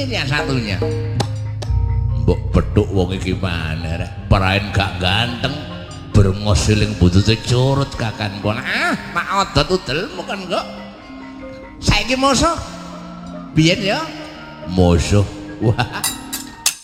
ini yang satunya. Mbok petuk wong iki maneh rek. Parain gak ganteng, brengos siling butute curut kakan pon. Mak odot udelmu kan kok. Saiki mosok. Biyen ya. Mosok. Wah.